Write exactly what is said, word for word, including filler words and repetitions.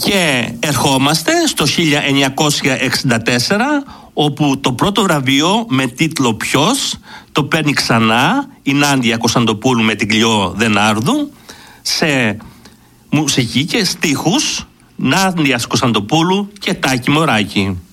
Και ερχόμαστε στο χίλια εννιακόσια εξήντα τέσσερα, όπου το πρώτο βραβείο με τίτλο «Ποιος» το παίρνει ξανά η Νάντια Κωνσταντοπούλου με την Κλειό Δενάρδου, σε μουσική και στίχους Νάντιας Κωνσταντοπούλου και Τάκη Μωράκη.